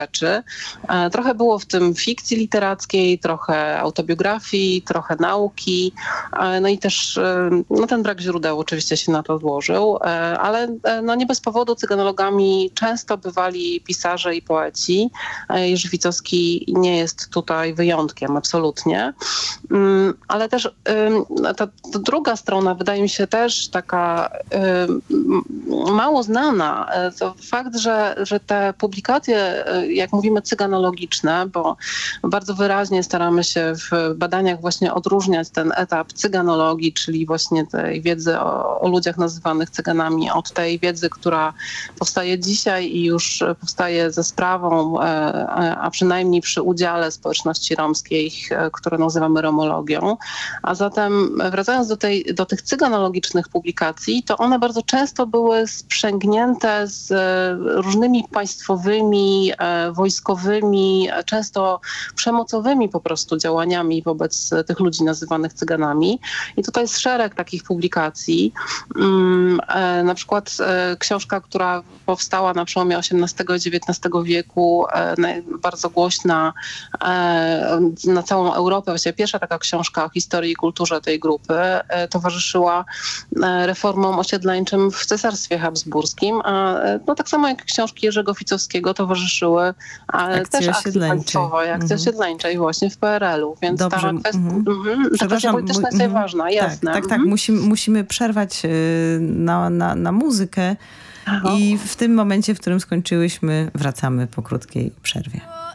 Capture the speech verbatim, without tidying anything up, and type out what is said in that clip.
rzeczy. Trochę było w tym fikcji literackiej, trochę autobiografii, trochę nauki, no i też no ten brak źródeł oczywiście się na to złożył, ale no nie bez powodu cyganologami często bywali pisarze i poeci. Jerzy Wicowski nie jest tutaj wyjątkiem, absolutnie. Ale też ta, ta druga strona wydaje mi się też taka mało znana. To fakt, że, że te publikacje, jak mówimy, cyganologiczne, bo bardzo wyraźnie staramy się w badaniach właśnie odróżniać ten etap cyganologii, czyli właśnie tej wiedzy o, o ludziach nazywanych cyganami, od tej wiedzy, która powstaje dzisiaj i już powstaje ze sprawą, a przynajmniej przy udziale społeczności romskiej, które nazywamy romologią. A zatem wracając do, tej, do tych cyganologicznych publikacji, to one bardzo często były sprzęgnięte z różnymi państwowymi, wojskowymi, często przemocowymi po prostu działaniami wobec tych ludzi nazywanych cyganami. I tutaj jest szereg takich publikacji. Na przykład książka, która powstała na przełomie osiemnastego i dziewiętnastego wieku, bardzo głośna na całą Europę. Właściwie pierwsza taka książka o historii i kulturze tej grupy towarzyszyła reformom osiedleńczym w Cesarstwie Habsburskim, a no tak samo jak książki Jerzego Ficowskiego towarzyszyły akcji też akcji państwowej, akcji mhm. osiedleńczej właśnie w P R L-u. Więc Dobrze. ta kwestia, mhm. mm, ta kwestia polityczna jest mhm. ważna, jasne. Tak, tak, tak. Mhm. Musimy, musimy przerwać na, na, na muzykę. I w tym momencie, w którym skończyłyśmy, wracamy po krótkiej przerwie.